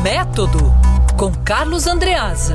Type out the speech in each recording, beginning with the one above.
Método, com Carlos Andreasa.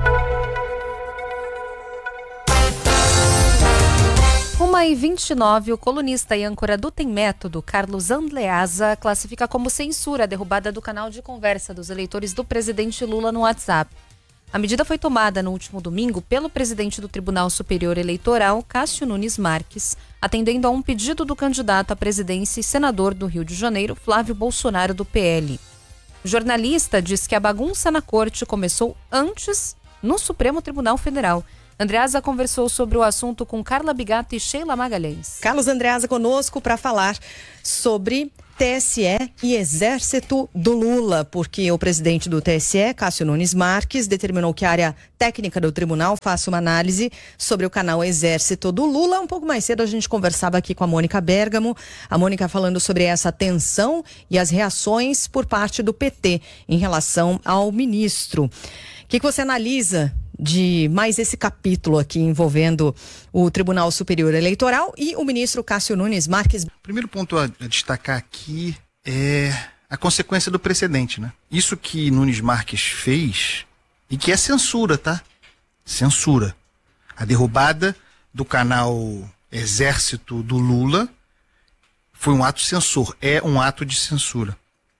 Uma e 29, o colunista e âncora do Tem Método, Carlos Andreasa, classifica como censura a derrubada do canal de conversa dos eleitores do presidente Lula no WhatsApp. A medida foi tomada no último domingo pelo presidente do Tribunal Superior Eleitoral, Cássio Nunes Marques, atendendo a um pedido do candidato à presidência e senador do Rio de Janeiro, Flávio Bolsonaro, do PL. O jornalista diz que a bagunça na corte começou antes no Supremo Tribunal Federal. Andreasa conversou sobre o assunto com Carla Bigato e Sheila Magalhães. Carlos Andreasa conosco para falar sobre TSE e Exército do Lula, porque o presidente do TSE, Cássio Nunes Marques, determinou que a área técnica do tribunal faça uma análise sobre o canal Exército do Lula. Um pouco mais cedo a gente conversava aqui com a Mônica Bergamo, a Mônica falando sobre essa tensão e as reações por parte do PT em relação ao ministro. O que você analisa de mais esse capítulo aqui envolvendo o Tribunal Superior Eleitoral e o ministro Cássio Nunes Marques? O primeiro ponto a destacar aqui é a consequência do precedente, né? Isso que Nunes Marques fez, e que é censura, tá? Censura. A derrubada do canal Exército do Lula foi um ato censor, é um ato de censura.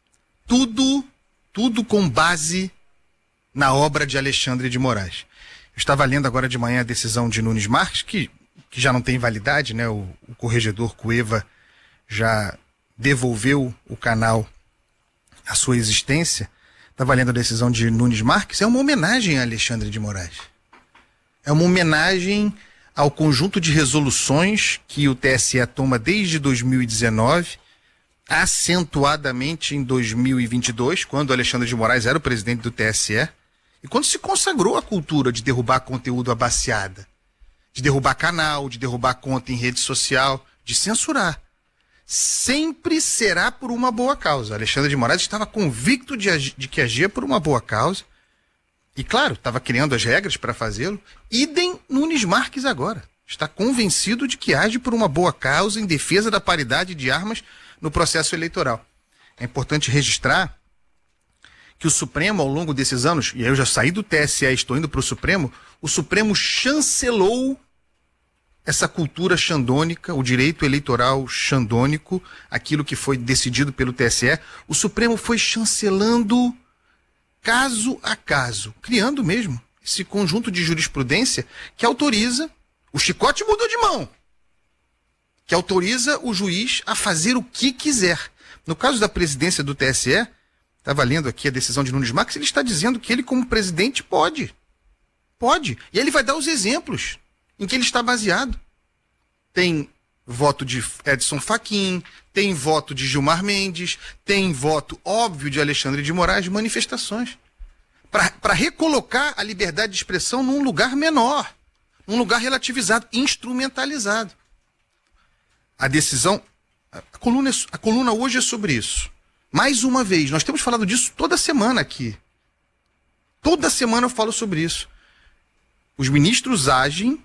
Tudo com base na obra de Alexandre de Moraes. Eu estava lendo agora de manhã a decisão de Nunes Marques, que já não tem validade, né? O corregedor Cueva já devolveu o canal à sua existência. Estava lendo a decisão de Nunes Marques, é uma homenagem a Alexandre de Moraes. É uma homenagem ao conjunto de resoluções que o TSE toma desde 2019, acentuadamente em 2022, quando Alexandre de Moraes era o presidente do TSE, e quando se consagrou a cultura de derrubar conteúdo abaciada, de derrubar canal, de derrubar conta em rede social, de censurar. Sempre será por uma boa causa. Alexandre de Moraes estava convicto de que agia por uma boa causa, e claro, estava criando as regras para fazê-lo. Idem Nunes Marques agora. Está convencido de que age por uma boa causa em defesa da paridade de armas no processo eleitoral. É importante registrar que o Supremo, ao longo desses anos, e eu já saí do TSE e estou indo para o Supremo chancelou essa cultura xandônica, o direito eleitoral xandônico, aquilo que foi decidido pelo TSE. O Supremo foi chancelando caso a caso, criando mesmo esse conjunto de jurisprudência que autoriza, o chicote mudou de mão, que autoriza o juiz a fazer o que quiser. No caso da presidência do TSE, estava lendo aqui a decisão de Nunes Marques, ele está dizendo que ele, como presidente, pode. Pode. E ele vai dar os exemplos em que ele está baseado. Tem voto de Edson Fachin, tem voto de Gilmar Mendes, tem voto óbvio de Alexandre de Moraes, manifestações. Para recolocar a liberdade de expressão num lugar menor, num lugar relativizado, instrumentalizado. A decisão, a coluna hoje é sobre isso. Mais uma vez, nós temos falado disso toda semana aqui. Toda semana eu falo sobre isso. Os ministros agem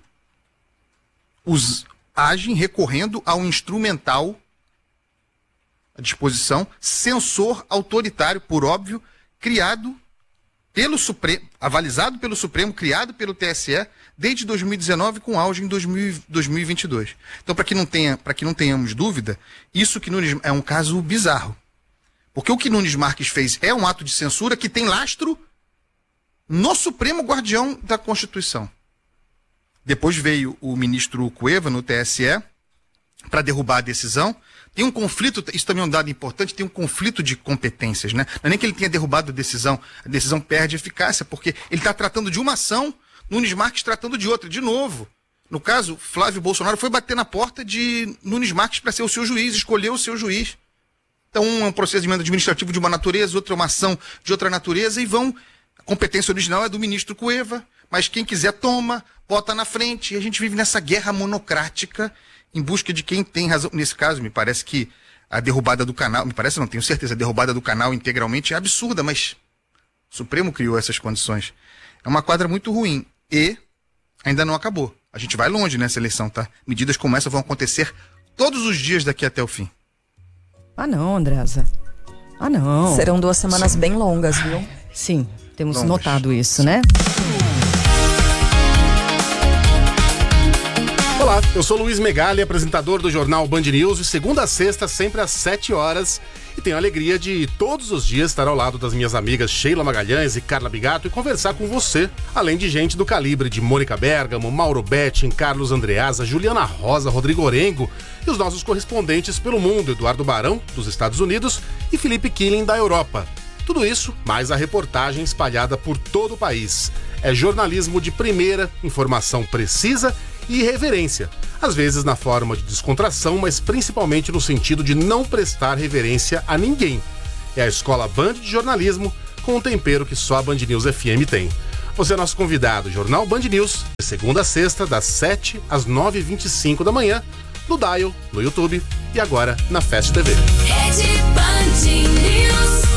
recorrendo ao instrumental, à disposição, censor autoritário, por óbvio, criado pelo Supremo, avalizado pelo Supremo, criado pelo TSE, desde 2019, com auge em 2022. Então, para que não tenhamos dúvida, isso que Nunes é um caso bizarro. Porque o que Nunes Marques fez é um ato de censura que tem lastro no Supremo Guardião da Constituição. Depois veio o ministro Cueva no TSE para derrubar a decisão. Tem um conflito, isso também é um dado importante, tem um conflito de competências, né? Não é nem que ele tenha derrubado a decisão perde eficácia, porque ele está tratando de uma ação, Nunes Marques tratando de outra, de novo. No caso, Flávio Bolsonaro foi bater na porta de Nunes Marques para ser o seu juiz, escolheu o seu juiz. Então, um é um procedimento administrativo de uma natureza, outro é uma ação de outra natureza, e a competência original é do ministro Cueva, mas quem quiser toma, bota na frente, e a gente vive nessa guerra monocrática em busca de quem tem razão. Nesse caso, me parece que a derrubada do canal, não tenho certeza, a derrubada do canal integralmente é absurda, mas o Supremo criou essas condições. É uma quadra muito ruim, e ainda não acabou. A gente vai longe nessa eleição, tá? Medidas como essa vão acontecer todos os dias daqui até o fim. Ah não, Andreasa. Ah, não. Serão 2 semanas bem longas, viu? Sim, temos Longas. notado isso, né? Olá, eu sou Luiz Megali, apresentador do jornal Band News, de segunda a sexta, sempre às 7 horas. E tenho a alegria de todos os dias estar ao lado das minhas amigas Sheila Magalhães e Carla Bigato e conversar com você, além de gente do calibre de Mônica Bergamo, Mauro Betting, Carlos Andreasa, Juliana Rosa, Rodrigo Orengo e os nossos correspondentes pelo mundo, Eduardo Barão, dos Estados Unidos, e Felipe Killing, da Europa. Tudo isso, mais a reportagem espalhada por todo o país. É jornalismo de primeira, informação precisa e irreverência. Às vezes na forma de descontração, mas principalmente no sentido de não prestar reverência a ninguém. É a Escola Band de Jornalismo, com um tempero que só a Band News FM tem. Você é nosso convidado, Jornal Band News, de segunda a sexta, das 7 às 9h25 da manhã, no Dial, no YouTube e agora na Fast TV. Rede Band News.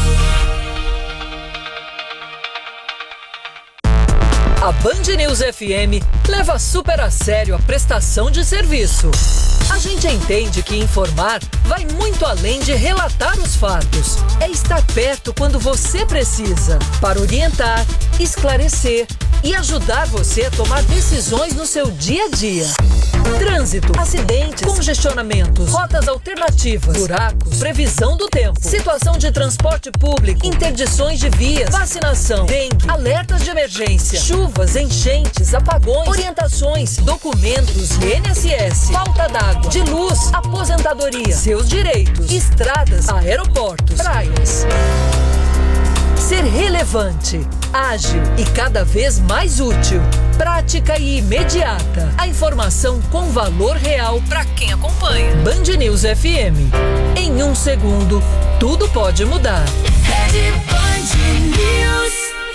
A Band News FM leva super a sério a prestação de serviço. A gente entende que informar vai muito além de relatar os fatos. É estar perto quando você precisa, para orientar, esclarecer e ajudar você a tomar decisões no seu dia a dia. Trânsito, acidentes, congestionamentos, rotas alternativas, buracos, previsão do tempo, situação de transporte público, interdições de vias, vacinação, dengue, alertas de emergência, chuvas, enchentes, apagões, orientações, documentos, INSS, falta d'água, de luz, aposentadoria, seus direitos, estradas, aeroportos, praias. Ser relevante, ágil e cada vez mais útil. Prática e imediata. A informação com valor real para quem acompanha. Band News FM. Em 1 segundo, tudo pode mudar. Rede Band News.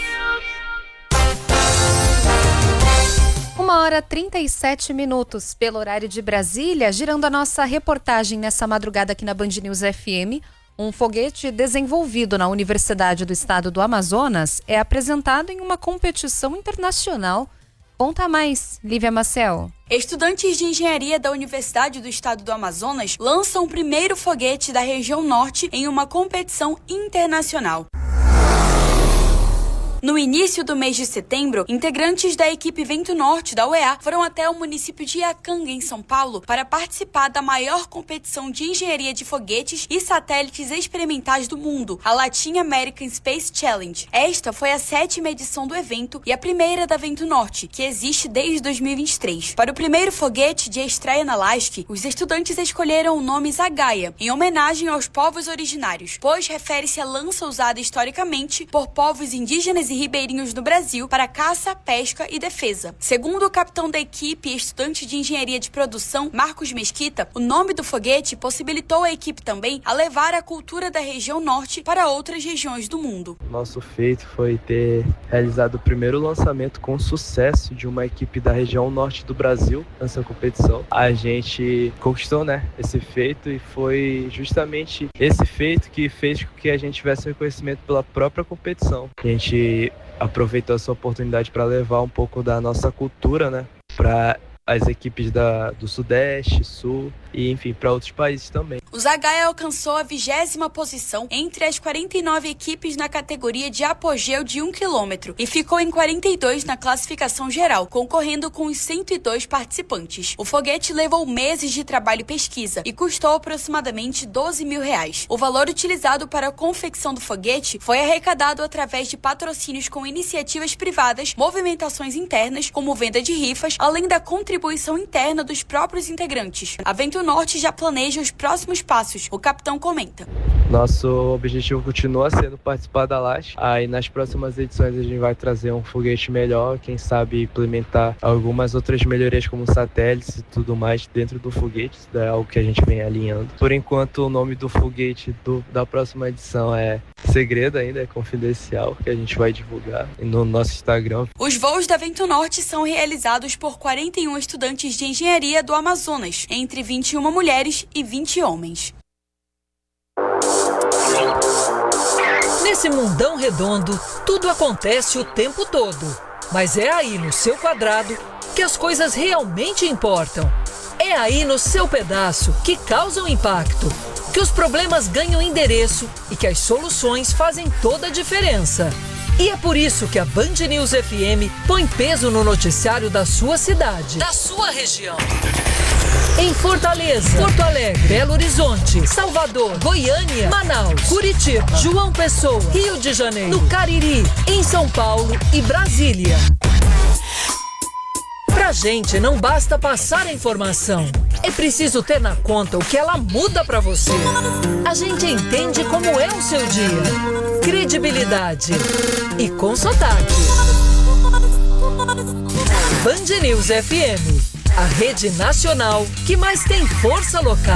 1h37 pelo horário de Brasília, girando a nossa reportagem nessa madrugada aqui na Band News FM. Um foguete desenvolvido na Universidade do Estado do Amazonas é apresentado em uma competição internacional. Conta mais, Lívia Maciel. Estudantes de engenharia da Universidade do Estado do Amazonas lançam o primeiro foguete da região norte em uma competição internacional. No início do mês de setembro, integrantes da equipe Vento Norte da UEA foram até o município de Iacanga, em São Paulo, para participar da maior competição de engenharia de foguetes e satélites experimentais do mundo, a Latin American Space Challenge. Esta foi a 7ª edição do evento e a primeira da Vento Norte, que existe desde 2023. Para o primeiro foguete de estreia na LASC, os estudantes escolheram o nome Zagaia, em homenagem aos povos originários, pois refere-se à lança usada historicamente por povos indígenas e ribeirinhos do Brasil para caça, pesca e defesa. Segundo o capitão da equipe e estudante de engenharia de produção, Marcos Mesquita, o nome do foguete possibilitou a equipe também a levar a cultura da região norte para outras regiões do mundo. Nosso feito foi ter realizado o primeiro lançamento com sucesso de uma equipe da região norte do Brasil nessa competição. A gente conquistou, esse feito e foi justamente esse feito que fez com que a gente tivesse reconhecimento pela própria competição. A gente aproveitou essa oportunidade para levar um pouco da nossa cultura, para as equipes do Sudeste, Sul e, enfim, para outros países também. O Zagaia alcançou a 20ª posição entre as 49 equipes na categoria de apogeu de 1 km e ficou em 42 na classificação geral, concorrendo com os 102 participantes. O foguete levou meses de trabalho e pesquisa e custou aproximadamente R$12 mil. O valor utilizado para a confecção do foguete foi arrecadado através de patrocínios com iniciativas privadas, movimentações internas, como venda de rifas, além da contribuição interna dos próprios integrantes. A Vento Norte já planeja os próximos passos. O capitão comenta. Nosso objetivo continua sendo participar da LASC. Aí nas próximas edições a gente vai trazer um foguete melhor, quem sabe implementar algumas outras melhorias como satélites e tudo mais dentro do foguete. Isso é algo que a gente vem alinhando. Por enquanto o nome do foguete da próxima edição é segredo ainda, é confidencial, que a gente vai divulgar no nosso Instagram. Os voos da Vento Norte são realizados por 41 estudantes de engenharia do Amazonas, entre 21 mulheres e 20 homens. Nesse mundão redondo, tudo acontece o tempo todo. Mas é aí no seu quadrado que as coisas realmente importam. É aí no seu pedaço que causam impacto. que os problemas ganham endereço e que as soluções fazem toda a diferença. E é por isso que a Band News FM põe peso no noticiário da sua cidade, da sua região. Em Fortaleza, Porto Alegre, Belo Horizonte, Salvador, Goiânia, Manaus, Curitiba, João Pessoa, Rio de Janeiro, no Cariri, em São Paulo e Brasília. Pra gente não basta passar a informação, é preciso ter na conta o que ela muda pra você. A gente entende como é o seu dia. Credibilidade e com sotaque. Band News FM, a rede nacional que mais tem força local.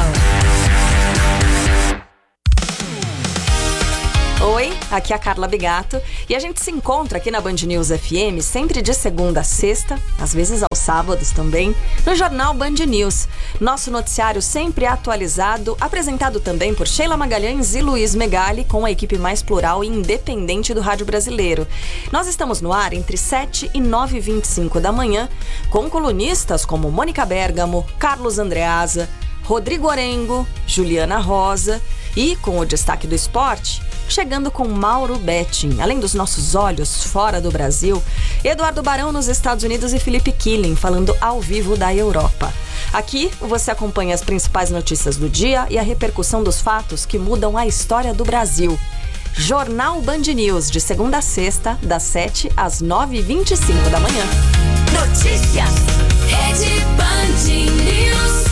Oi, aqui é a Carla Bigato e a gente se encontra aqui na Band News FM sempre de segunda a sexta, às vezes aos sábados também, no jornal Band News. Nosso noticiário sempre atualizado, apresentado também por Sheila Magalhães e Luiz Megali, com a equipe mais plural e independente do rádio brasileiro. Nós estamos no ar entre 7 e 9h25 da manhã, com colunistas como Mônica Bergamo, Carlos Andreasa, Rodrigo Orengo, Juliana Rosa e, com o destaque do esporte, chegando com Mauro Betting, além dos nossos olhos fora do Brasil, Eduardo Barão nos Estados Unidos e Felipe Killing falando ao vivo da Europa. Aqui você acompanha as principais notícias do dia e a repercussão dos fatos que mudam a história do Brasil. Jornal Band News, de segunda a sexta, das 7 às 9h25 da manhã. Notícias, Rede Band News.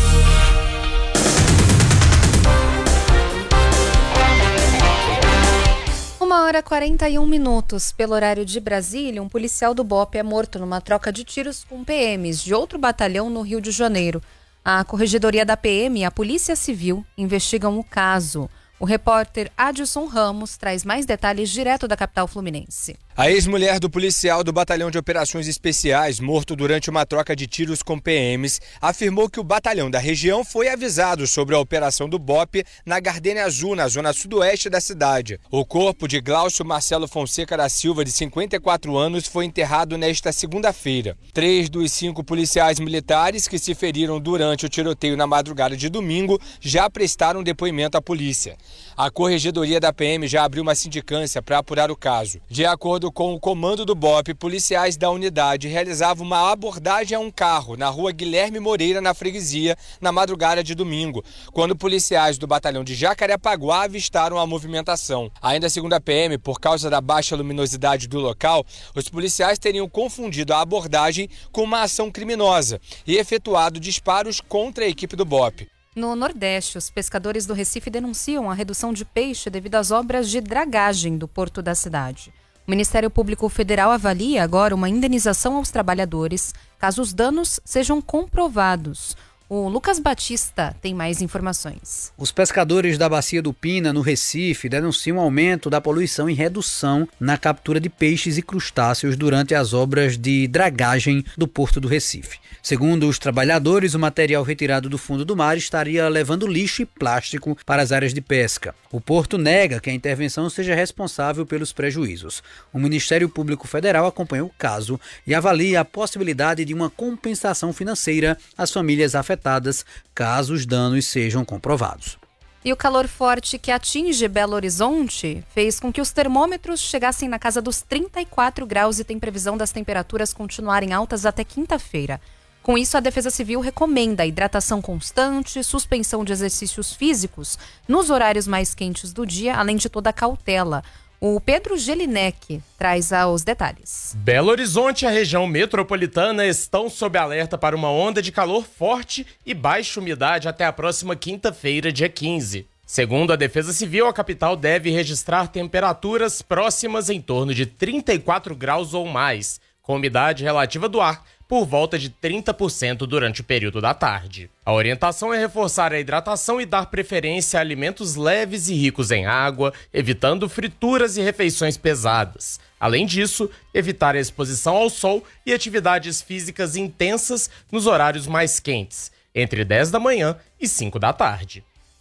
1h41. Pelo horário de Brasília, um policial do BOPE é morto numa troca de tiros com PMs de outro batalhão no Rio de Janeiro. A Corregedoria da PM e a Polícia Civil investigam o caso. O repórter Adilson Ramos traz mais detalhes direto da capital fluminense. A ex-mulher do policial do Batalhão de Operações Especiais, morto durante uma troca de tiros com PMs, afirmou que o batalhão da região foi avisado sobre a operação do BOPE na Gardênia Azul, na zona sudoeste da cidade. O corpo de Glaucio Marcelo Fonseca da Silva, de 54 anos, foi enterrado nesta segunda-feira. 3 dos 5 policiais militares que se feriram durante o tiroteio na madrugada de domingo já prestaram depoimento à polícia. A Corregedoria da PM já abriu uma sindicância para apurar o caso. De acordo com o comando do BOPE, policiais da unidade realizavam uma abordagem a um carro na rua Guilherme Moreira, na freguesia, na madrugada de domingo, quando policiais do batalhão de Jacarepaguá avistaram a movimentação. Ainda segundo a PM, por causa da baixa luminosidade do local, os policiais teriam confundido a abordagem com uma ação criminosa e efetuado disparos contra a equipe do BOPE. No Nordeste, os pescadores do Recife denunciam a redução de peixe devido às obras de dragagem do porto da cidade. O Ministério Público Federal avalia agora uma indenização aos trabalhadores, caso os danos sejam comprovados. O Lucas Batista tem mais informações. Os pescadores da Bacia do Pina, no Recife, denunciam aumento da poluição e redução na captura de peixes e crustáceos durante as obras de dragagem do Porto do Recife. Segundo os trabalhadores, o material retirado do fundo do mar estaria levando lixo e plástico para as áreas de pesca. O Porto nega que a intervenção seja responsável pelos prejuízos. O Ministério Público Federal acompanhou o caso e avalia a possibilidade de uma compensação financeira às famílias afetadas, caso os danos sejam comprovados. E o calor forte que atinge Belo Horizonte fez com que os termômetros chegassem na casa dos 34 graus e tem previsão das temperaturas continuarem altas até quinta-feira. Com isso, a Defesa Civil recomenda a hidratação constante, suspensão de exercícios físicos nos horários mais quentes do dia, além de toda a cautela. O Pedro Gelinek traz os detalhes. Belo Horizonte e a região metropolitana estão sob alerta para uma onda de calor forte e baixa umidade até a próxima quinta-feira, dia 15. Segundo a Defesa Civil, a capital deve registrar temperaturas próximas em torno de 34 graus ou mais, com umidade relativa do ar por volta de 30% durante o período da tarde. A orientação é reforçar a hidratação e dar preferência a alimentos leves e ricos em água, evitando frituras e refeições pesadas. Além disso, evitar a exposição ao sol e atividades físicas intensas nos horários mais quentes, entre 10 da manhã e 5 da tarde.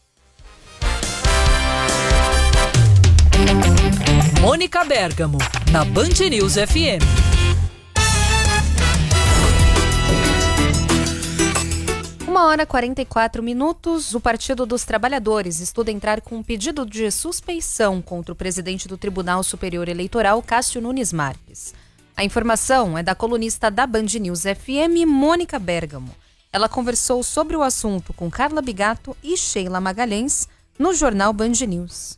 Mônica Bergamo, na Band News FM. 1h44. O Partido dos Trabalhadores estuda entrar com um pedido de suspeição contra o presidente do Tribunal Superior Eleitoral, Cássio Nunes Marques. A informação é da colunista da Band News FM, Mônica Bergamo. Ela conversou sobre o assunto com Carla Bigato e Sheila Magalhães no jornal Band News.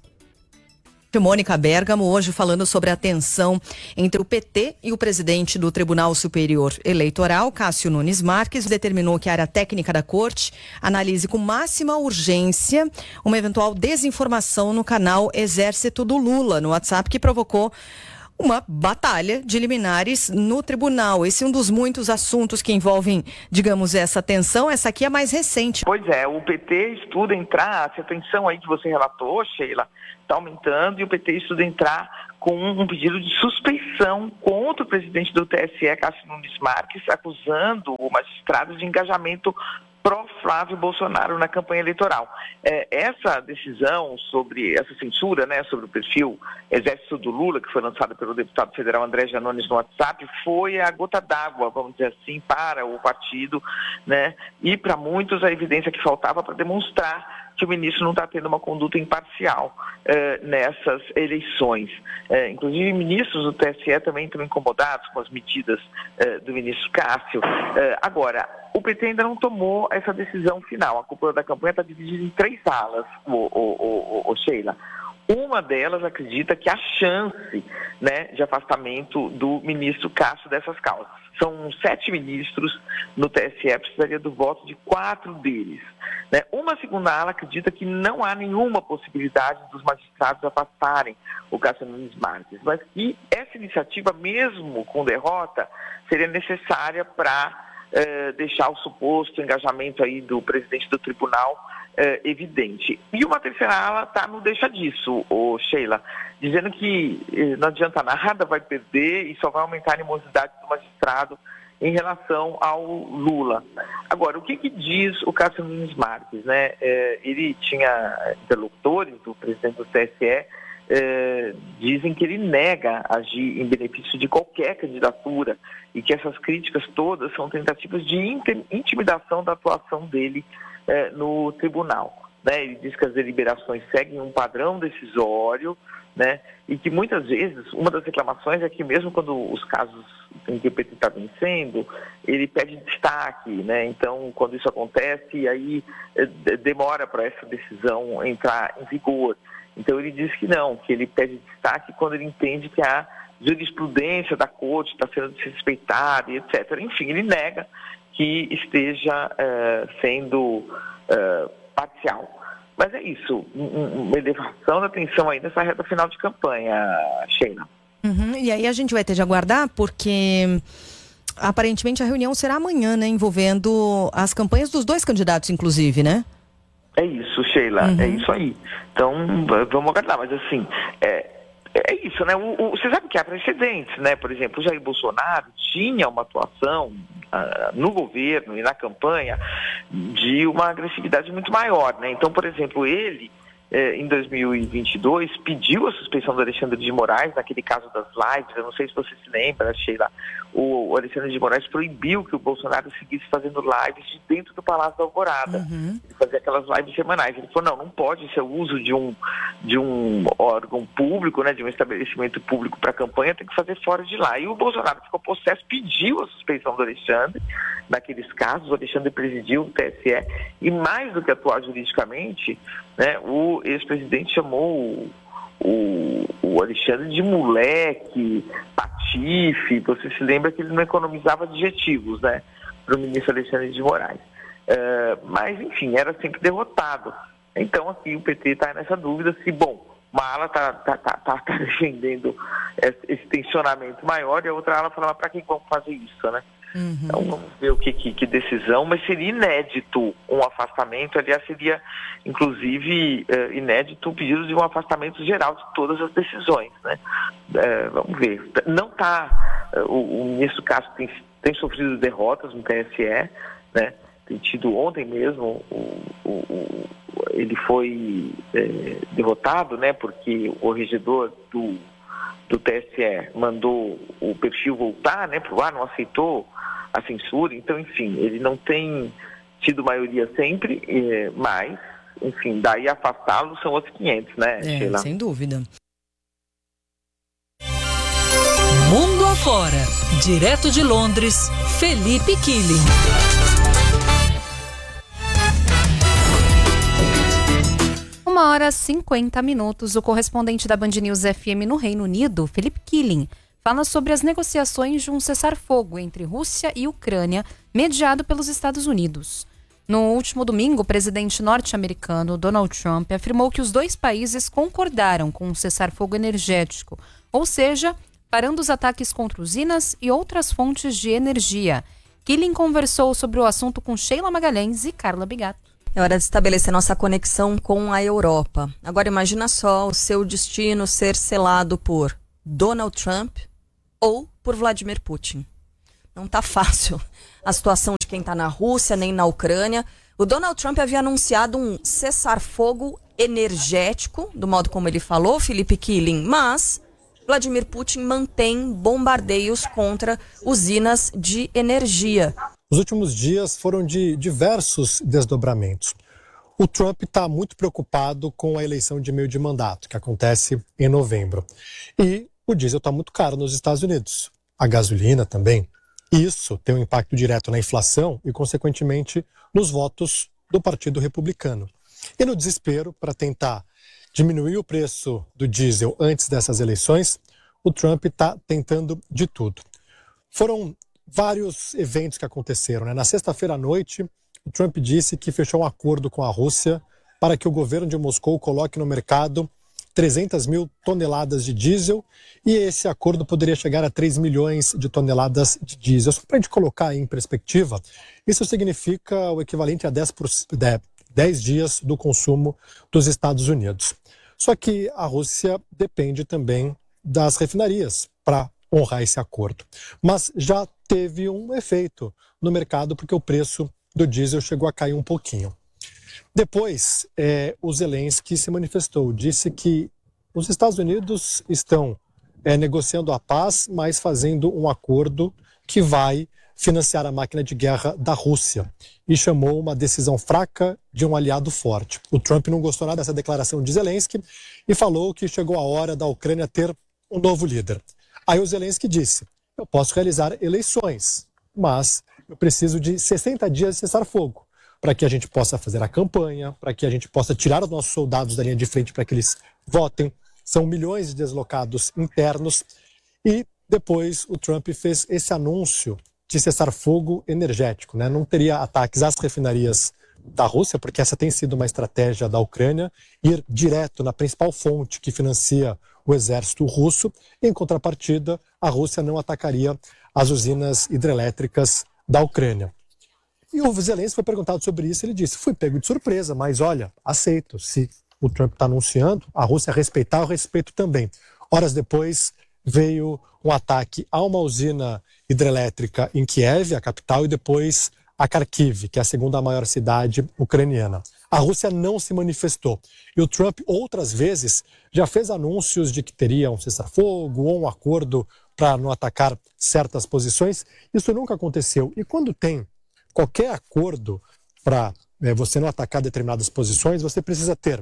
Mônica Bergamo, hoje falando sobre a tensão entre o PT e o presidente do Tribunal Superior Eleitoral, Cássio Nunes Marques, determinou que a área técnica da corte analise com máxima urgência uma eventual desinformação no canal Exército do Lula, no WhatsApp, que provocou uma batalha de liminares no tribunal. Esse é um dos muitos assuntos que envolvem, digamos, essa tensão. Essa aqui é a mais recente. Pois é, o PT estuda entrar, essa tensão aí que você relatou, Sheila, está aumentando, e o PT estuda entrar com um pedido de suspeição contra o presidente do TSE, Cássio Nunes Marques, acusando o magistrado de engajamento pró-Flávio Bolsonaro na campanha eleitoral. Essa decisão sobre essa censura, né, sobre o perfil Exército do Lula, que foi lançada pelo deputado federal André Janones no WhatsApp, foi a gota d'água, vamos dizer assim, para o partido, né, e para muitos a evidência que faltava para demonstrar que o ministro não está tendo uma conduta imparcial nessas eleições. Inclusive, ministros do TSE também estão incomodados com as medidas do ministro Cássio. Agora, o PT ainda não tomou essa decisão final. A cúpula da campanha está dividida em 3 alas, Sheila. Uma delas acredita que há chance, né, de afastamento do ministro Cássio dessas causas. São 7 ministros no TSE, precisaria do voto de 4 deles. Né? Uma segunda ala acredita que não há nenhuma possibilidade dos magistrados afastarem o Cássio Nunes Marques, mas que essa iniciativa, mesmo com derrota, seria necessária para deixar o suposto engajamento aí do presidente do tribunal evidente. E uma terceira ala está no deixa disso, Sheila, dizendo que não adianta nada, vai perder e só vai aumentar a animosidade do magistrado em relação ao Lula. Agora, o que diz o Cássio Nunes Marques, né? Ele tinha interlocutores do presidente do TSE, dizem que ele nega agir em benefício de qualquer candidatura e que essas críticas todas são tentativas de intimidação da atuação dele no tribunal. Né? Ele diz que as deliberações seguem um padrão decisório, né? E que muitas vezes, uma das reclamações é que mesmo quando os casos em que o PT está vencendo, ele pede destaque, né? Então, quando isso acontece, aí demora para essa decisão entrar em vigor. Então, ele diz que não, que ele pede destaque quando ele entende que a jurisprudência da corte está sendo desrespeitada, e etc. Enfim, ele nega que esteja sendo parcial. Mas é isso, uma elevação da tensão aí nessa reta final de campanha, Sheila. E aí a gente vai ter de aguardar, porque aparentemente a reunião será amanhã, né? Envolvendo as campanhas dos 2 candidatos, inclusive, né? É isso, Sheila, é isso aí. Então, vamos aguardar, mas assim, é isso, né? Você sabe que há precedentes, né? Por exemplo, o Jair Bolsonaro tinha uma atuação no governo e na campanha de uma agressividade muito maior, né? Então, por exemplo, ele, em 2022, pediu a suspeição do Alexandre de Moraes, naquele caso das lives. Eu não sei se você se lembra, Sheila, o Alexandre de Moraes proibiu que o Bolsonaro seguisse fazendo lives de dentro do Palácio da Alvorada. Ele fazia aquelas lives semanais. Ele falou, não pode, isso é o uso de um órgão público, né, de um estabelecimento público para a campanha, tem que fazer fora de lá. E o Bolsonaro ficou possesso, pediu a suspeição do Alexandre. Naqueles casos, o Alexandre presidiu o TSE e, mais do que atuar juridicamente, né, o ex-presidente chamou o Alexandre de moleque, patife. Você se lembra que ele não economizava adjetivos, né, para o ministro Alexandre de Moraes. Mas, enfim, era sempre derrotado. Então, aqui o PT está nessa dúvida se, bom, uma ala está defendendo esse tensionamento maior e a outra ala fala, mas para que vamos fazer isso, né? Então vamos ver que decisão, mas seria inédito um afastamento, aliás, seria inclusive inédito o pedido de um afastamento geral de todas as decisões, né? Vamos ver. Não está, o ministro Cássio tem sofrido derrotas no TSE, né? Tem tido ontem mesmo, ele foi derrotado, né? Porque o regedor do TSE mandou o perfil voltar, né, para o ar, não aceitou a censura. Então, enfim, ele não tem tido maioria sempre, mas, enfim, daí afastá-lo são outros 500, né, Sheila? Sem dúvida. Mundo afora, direto de Londres, Felipe Killing. Uma hora e 50 minutos, o correspondente da Band News FM no Reino Unido, Felipe Killing, fala sobre as negociações de um cessar-fogo entre Rússia e Ucrânia, mediado pelos Estados Unidos. No último domingo, o presidente norte-americano Donald Trump afirmou que os dois países concordaram com um cessar-fogo energético, ou seja, parando os ataques contra usinas e outras fontes de energia. Killing conversou sobre o assunto com Sheila Magalhães e Carla Bigato. É hora de estabelecer nossa conexão com a Europa. Agora imagina só o seu destino ser selado por Donald Trump ou por Vladimir Putin. Não tá fácil a situação de quem tá na Rússia nem na Ucrânia. O Donald Trump havia anunciado um cessar-fogo energético, do modo como ele falou, Felipe Killing, mas Vladimir Putin mantém bombardeios contra usinas de energia. Os últimos dias foram de diversos desdobramentos. O Trump está muito preocupado com a eleição de meio de mandato, que acontece em novembro. E o diesel está muito caro nos Estados Unidos. A gasolina também. Isso tem um impacto direto na inflação e, consequentemente, nos votos do Partido Republicano. E no desespero, para tentar diminuir o preço do diesel antes dessas eleições, o Trump está tentando de tudo. Foram vários eventos que aconteceram, né? Na sexta-feira à noite, o Trump disse que fechou um acordo com a Rússia para que o governo de Moscou coloque no mercado 300 mil toneladas de diesel e esse acordo poderia chegar a 3 milhões de toneladas de diesel. Só para a gente colocar em perspectiva, isso significa o equivalente a 10 dias do consumo dos Estados Unidos. Só que a Rússia depende também das refinarias para honrar esse acordo. Mas já teve um efeito no mercado porque o preço do diesel chegou a cair um pouquinho. Depois, o Zelensky se manifestou, disse que os Estados Unidos estão negociando a paz, mas fazendo um acordo que vai financiar a máquina de guerra da Rússia e chamou uma decisão fraca de um aliado forte. O Trump não gostou nada dessa declaração de Zelensky e falou que chegou a hora da Ucrânia ter um novo líder. Aí o Zelensky disse, eu posso realizar eleições, mas eu preciso de 60 dias de cessar-fogo para que a gente possa fazer a campanha, para que a gente possa tirar os nossos soldados da linha de frente para que eles votem. São milhões de deslocados internos. E depois o Trump fez esse anúncio de cessar-fogo energético, né? Não teria ataques às refinarias da Rússia, porque essa tem sido uma estratégia da Ucrânia, ir direto na principal fonte que financia o exército russo. Em contrapartida, a Rússia não atacaria as usinas hidrelétricas da Ucrânia. E o Zelensky foi perguntado sobre isso, ele disse, fui pego de surpresa, mas olha, aceito, se o Trump está anunciando, a Rússia respeitar, eu respeito também. Horas depois veio um ataque a uma usina hidrelétrica em Kiev, a capital, e depois a Kharkiv, que é a segunda maior cidade ucraniana. A Rússia não se manifestou. E o Trump, outras vezes, já fez anúncios de que teria um cessar-fogo ou um acordo para não atacar certas posições. Isso nunca aconteceu. E quando tem qualquer acordo para você não atacar determinadas posições, você precisa ter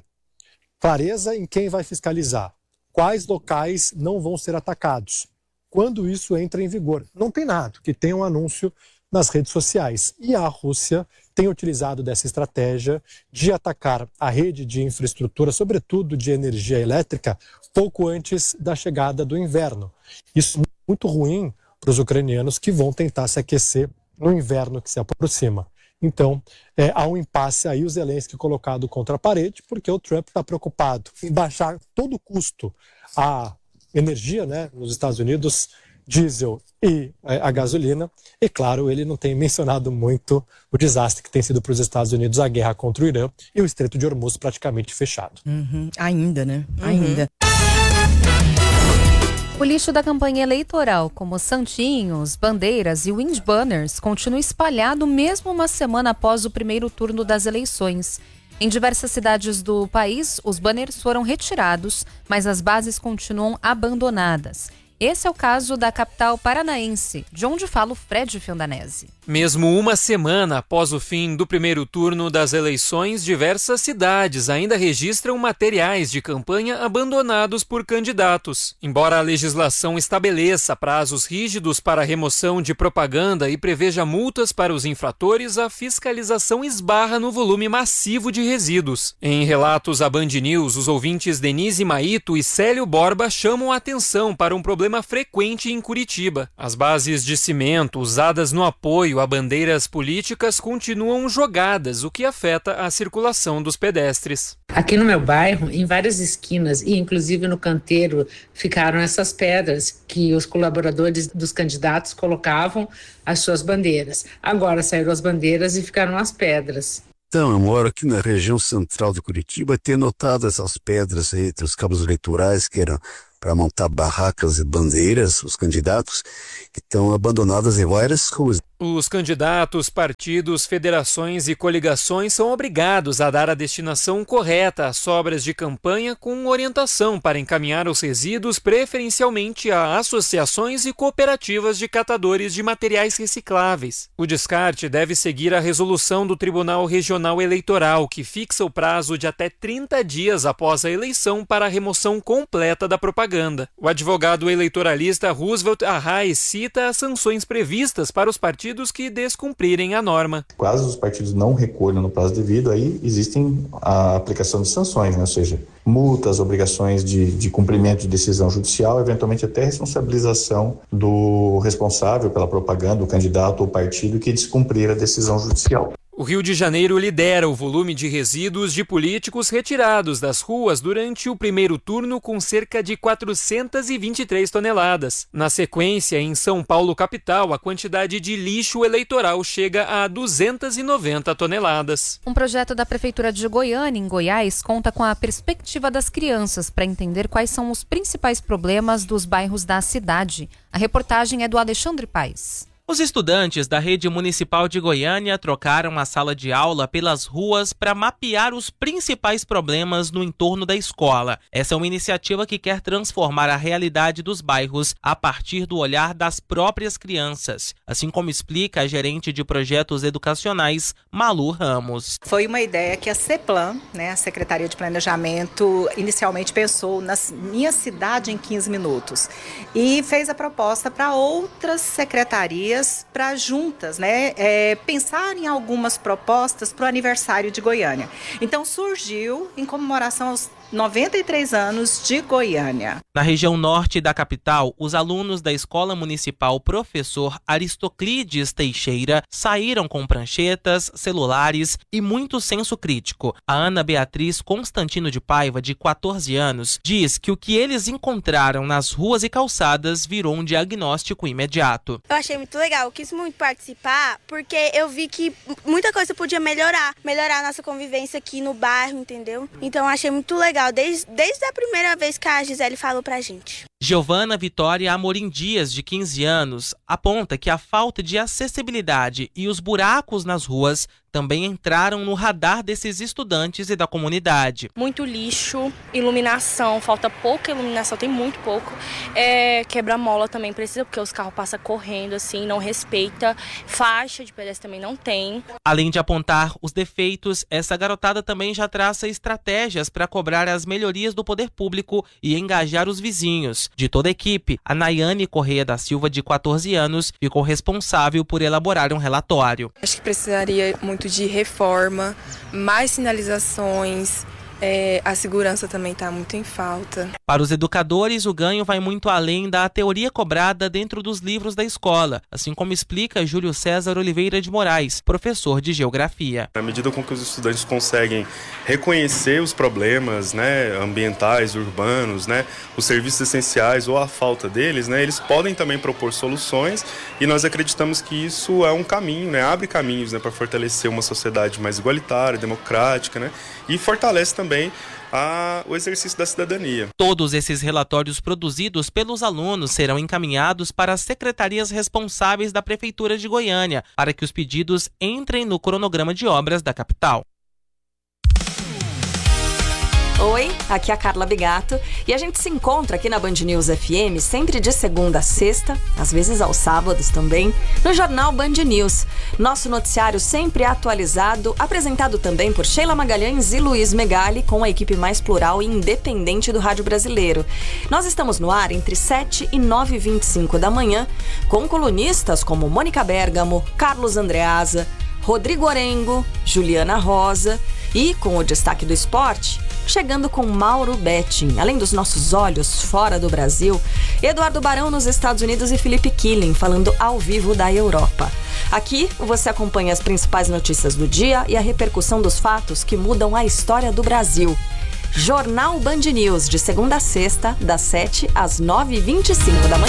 clareza em quem vai fiscalizar, quais locais não vão ser atacados, quando isso entra em vigor. Não tem nada, que tenha um anúncio nas redes sociais. E a Rússia tem utilizado dessa estratégia de atacar a rede de infraestrutura, sobretudo de energia elétrica, pouco antes da chegada do inverno. Isso é muito ruim para os ucranianos que vão tentar se aquecer no inverno que se aproxima. Então, há um impasse aí, o Zelensky colocado contra a parede, porque o Trump está preocupado em baixar todo o custo a energia, né, nos Estados Unidos, diesel e a gasolina. E, claro, ele não tem mencionado muito o desastre que tem sido para os Estados Unidos a guerra contra o Irã e o Estreito de Hormuz praticamente fechado. Ainda, né? Ainda. O lixo da campanha eleitoral, como santinhos, bandeiras e windbanners, continua espalhado mesmo uma semana após o primeiro turno das eleições. Em diversas cidades do país, os banners foram retirados, mas as bases continuam abandonadas. Esse é o caso da capital paranaense, de onde fala o Fred Fiondanese. Mesmo uma semana após o fim do primeiro turno das eleições, diversas cidades ainda registram materiais de campanha abandonados por candidatos. Embora a legislação estabeleça prazos rígidos para a remoção de propaganda e preveja multas para os infratores, a fiscalização esbarra no volume massivo de resíduos. Em relatos à Band News, os ouvintes Denise Maito e Célio Borba chamam a atenção para um problema frequente em Curitiba. As bases de cimento usadas no apoio a bandeiras políticas continuam jogadas, o que afeta a circulação dos pedestres. Aqui no meu bairro, em várias esquinas e inclusive no canteiro, ficaram essas pedras que os colaboradores dos candidatos colocavam as suas bandeiras. Agora saíram as bandeiras e ficaram as pedras. Então, eu moro aqui na região central de Curitiba, tenho notado essas pedras aí entre os cabos eleitorais que eram para montar barracas e bandeiras, os candidatos, que estão abandonadas em várias ruas. Os candidatos, partidos, federações e coligações são obrigados a dar a destinação correta às sobras de campanha com orientação para encaminhar os resíduos preferencialmente a associações e cooperativas de catadores de materiais recicláveis. O descarte deve seguir a resolução do Tribunal Regional Eleitoral, que fixa o prazo de até 30 dias após a eleição para a remoção completa da propaganda. O advogado eleitoralista Roosevelt Arraes cita as sanções previstas para os partidos que descumprirem a norma. Caso os partidos não recolham no prazo devido, aí existem a aplicação de sanções, né? Ou seja, multas, obrigações de cumprimento de decisão judicial, eventualmente até responsabilização do responsável pela propaganda, o candidato ou partido que descumprir a decisão judicial. O Rio de Janeiro lidera o volume de resíduos de políticos retirados das ruas durante o primeiro turno, com cerca de 423 toneladas. Na sequência, em São Paulo capital, a quantidade de lixo eleitoral chega a 290 toneladas. Um projeto da Prefeitura de Goiânia, em Goiás, conta com a perspectiva das crianças para entender quais são os principais problemas dos bairros da cidade. A reportagem é do Alexandre Paes. Os estudantes da Rede Municipal de Goiânia trocaram a sala de aula pelas ruas para mapear os principais problemas no entorno da escola. Essa é uma iniciativa que quer transformar a realidade dos bairros a partir do olhar das próprias crianças, assim como explica a gerente de projetos educacionais, Malu Ramos. Foi uma ideia que a CEPLAN, a Secretaria de Planejamento, inicialmente pensou na minha cidade em 15 minutos e fez a proposta para outras secretarias para juntas, pensar em algumas propostas para o aniversário de Goiânia. Então surgiu em comemoração aos 93 anos de Goiânia. Na região norte da capital, os alunos da Escola Municipal Professor Aristoclides Teixeira saíram com pranchetas, celulares e muito senso crítico. A Ana Beatriz Constantino de Paiva, de 14 anos, diz que o que eles encontraram nas ruas e calçadas virou um diagnóstico imediato. Eu achei muito legal, eu quis muito participar porque eu vi que muita coisa podia melhorar a nossa convivência aqui no bairro, entendeu? Então eu achei muito legal. Desde a primeira vez que a Gisele falou pra gente. Giovana Vitória Amorim Dias, de 15 anos, aponta que a falta de acessibilidade e os buracos nas ruas também entraram no radar desses estudantes e da comunidade. Muito lixo, iluminação, falta pouca iluminação, tem muito pouco. Quebra-mola também precisa, porque os carros passam correndo assim, não respeita. Faixa de pedestre também não tem. Além de apontar os defeitos, essa garotada também já traça estratégias para cobrar as melhorias do poder público e engajar os vizinhos. De toda a equipe, a Nayane Correia da Silva, de 14 anos, ficou responsável por elaborar um relatório. Acho que precisaria muito de reforma, mais sinalizações, a segurança também está muito em falta. Para os educadores, o ganho vai muito além da teoria cobrada dentro dos livros da escola, assim como explica Júlio César Oliveira de Moraes, professor de Geografia. À medida com que os estudantes conseguem reconhecer os problemas ambientais, urbanos, os serviços essenciais ou a falta deles, eles podem também propor soluções e nós acreditamos que isso é um caminho, abre caminhos para fortalecer uma sociedade mais igualitária, democrática, e fortalece também o exercício da cidadania. Todos esses relatórios produzidos pelos alunos serão encaminhados para as secretarias responsáveis da Prefeitura de Goiânia, para que os pedidos entrem no cronograma de obras da capital. Oi, aqui é a Carla Bigato e a gente se encontra aqui na Band News FM sempre de segunda a sexta, às vezes aos sábados também, no Jornal Band News. Nosso noticiário sempre atualizado, apresentado também por Sheila Magalhães e Luiz Megali, com a equipe mais plural e independente do rádio brasileiro. Nós estamos no ar entre 7 e 9h25 da manhã, com colunistas como Mônica Bergamo, Carlos Andreasa, Rodrigo Orengo, Juliana Rosa e, com o destaque do esporte, chegando com Mauro Betting. Além dos nossos olhos fora do Brasil, Eduardo Barão nos Estados Unidos e Felipe Killing falando ao vivo da Europa. Aqui você acompanha as principais notícias do dia e a repercussão dos fatos que mudam a história do Brasil. Jornal Band News, de segunda a sexta, das 7 às 9h25 da manhã.